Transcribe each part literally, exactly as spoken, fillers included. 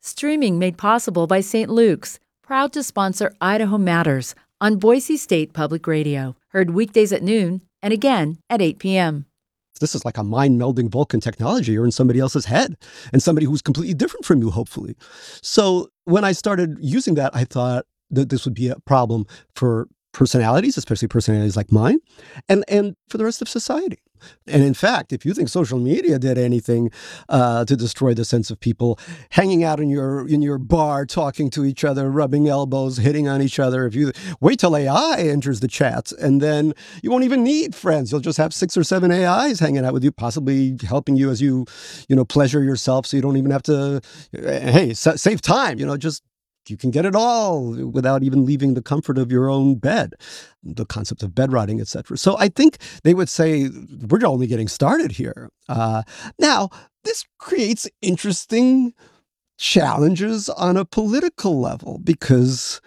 Streaming made possible by Saint Luke's, proud to sponsor Idaho Matters on Boise State Public Radio. Heard weekdays at noon and again at eight p.m. This is like a mind-melding Vulcan technology. You're in somebody else's head and somebody who's completely different from you, hopefully. So when I started using that, I thought that this would be a problem for personalities, especially personalities like mine, and, and for the rest of society. And in fact, if you think social media did anything uh, to destroy the sense of people hanging out in your in your bar, talking to each other, rubbing elbows, hitting on each other, if you wait till A I enters the chat, and then you won't even need friends. You'll just have six or seven A Is hanging out with you, possibly helping you as you, you know, pleasure yourself, so you don't even have to, hey, sa- save time, you know, just you can get it all without even leaving the comfort of your own bed, the concept of bed rotting, et cetera. So I think they would say we're only getting started here. Uh, now, this creates interesting challenges on a political level because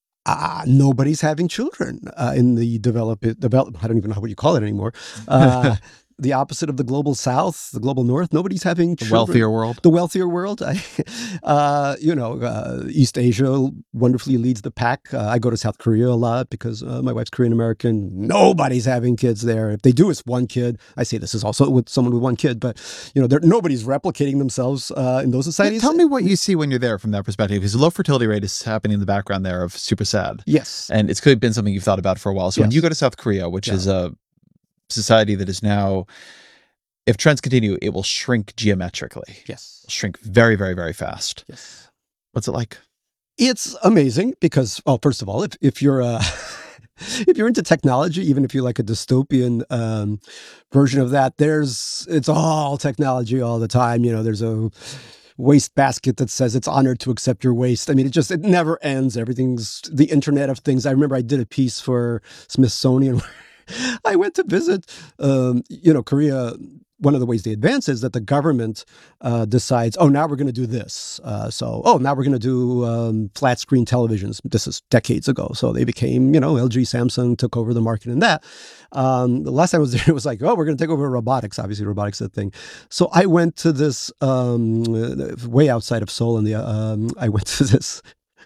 uh, nobody's having children uh, in the develop, develop. I don't even know what you call it anymore. Uh, the opposite of the global south, the global north. Nobody's having children. The wealthier world. The wealthier world. I, uh, you know, uh, East Asia wonderfully leads the pack. Uh, I go to South Korea a lot because uh, my wife's Korean American. Nobody's having kids there. If they do, it's one kid. I say this is also with someone with one kid, but you know, nobody's replicating themselves uh, in those societies. Tell me what you see when you're there from that perspective, because the low fertility rate is happening in the background there of super sad. Yes. And it's clearly been something you've thought about for a while. So yes. when you go to South Korea, which yeah. is a society that is now, if trends continue, it will shrink geometrically. Yes. It'll shrink very, very, very fast. Yes. What's it like? It's amazing because, well, first of all, if, if you're uh, if you're into technology, even if you like a dystopian um, version of that, there's it's all technology all the time. You know, there's a waste basket that says it's honored to accept your waste. I mean, it just, it never ends. Everything's the Internet of Things. I remember I did a piece for Smithsonian. I went to visit, um, you know, Korea. One of the ways they advance is that the government uh, decides, oh, now we're going to do this. Uh, so, oh, now we're going to do um, flat screen televisions. This is decades ago. So they became, you know, L G, Samsung took over the market in that. Um, the last time I was there, it was like, oh, we're going to take over robotics. Obviously, robotics is a thing. So I went to this um, way outside of Seoul, and the um, I went to this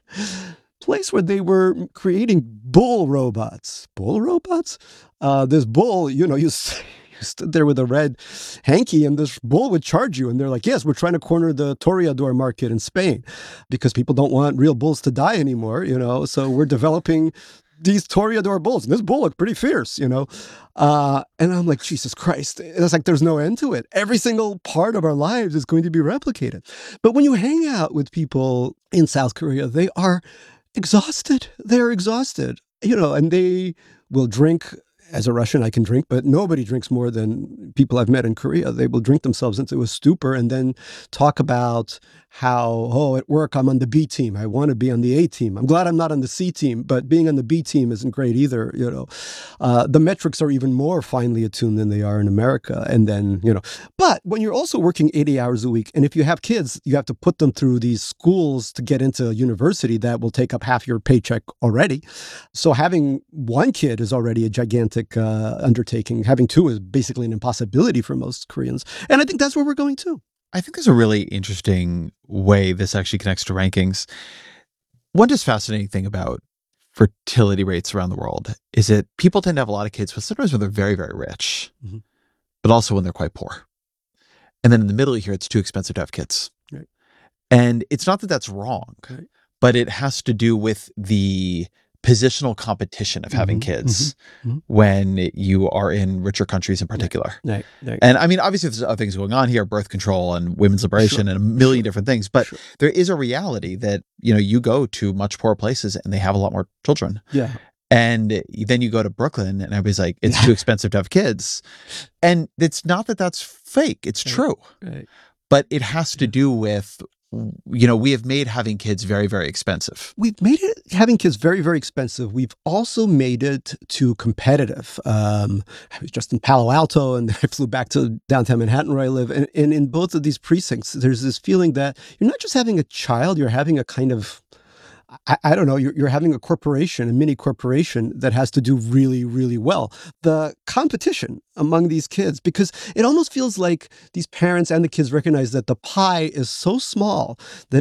place where they were creating bull robots. Bull robots? Uh, this bull, you know, you stood there with a red hanky and this bull would charge you. And they're like, yes, we're trying to corner the toreador market in Spain because people don't want real bulls to die anymore, you know. So we're developing these toreador bulls. And this bull looked pretty fierce, you know. Uh, and I'm like, Jesus Christ. It's like there's no end to it. Every single part of our lives is going to be replicated. But when you hang out with people in South Korea, they are exhausted. They're exhausted, you know, and they will drink. As a Russian, I can drink, but nobody drinks more than people I've met in Korea. They will drink themselves into a stupor and then talk about how, oh, at work, I'm on the B team. I want to be on the A team. I'm glad I'm not on the C team, but being on the B team isn't great either. You know, uh, the metrics are even more finely attuned than they are in America. And then, you know, but when you're also working eighty hours a week, and if you have kids, you have to put them through these schools to get into a university that will take up half your paycheck already. So having one kid is already a gigantic Uh, undertaking. Having two is basically an impossibility for most Koreans. And I think that's where we're going to. I think there's a really interesting way this actually connects to rankings. One just fascinating thing about fertility rates around the world is that people tend to have a lot of kids, but sometimes when they're very, very rich, mm-hmm. but also when they're quite poor. And then in the middle here, it's too expensive to have kids. Right. And it's not that that's wrong, right. but it has to do with the positional competition of having mm-hmm, kids mm-hmm, when you are in richer countries in particular. Right, right. And I mean, obviously there's other things going on here, birth control and women's liberation sure, and a million sure, different things. But sure. there is a reality that, you know, you go to much poorer places and they have a lot more children. Yeah. And then you go to Brooklyn and everybody's like, it's yeah. too expensive to have kids. And it's not that that's fake. It's right, true. Right. But it has to do with, you know, we have made having kids very, very expensive. We've made it, having kids very, very expensive. We've also made it too competitive. Um, I was just in Palo Alto and I flew back to downtown Manhattan where I live. And, and in both of these precincts, there's this feeling that you're not just having a child, you're having a kind of, I, I don't know, you're, you're having a corporation, a mini corporation that has to do really, really well. The competition among these kids, because it almost feels like these parents and the kids recognize that the pie is so small that